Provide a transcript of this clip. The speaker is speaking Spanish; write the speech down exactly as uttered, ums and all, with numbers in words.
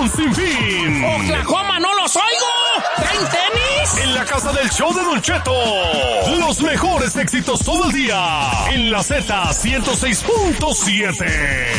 un sinfín. ¡Oklahoma, no los oigo! ¿Traen tenis? En la casa del show de Don Cheto. Los mejores éxitos todo el día. En la Z ciento seis punto siete.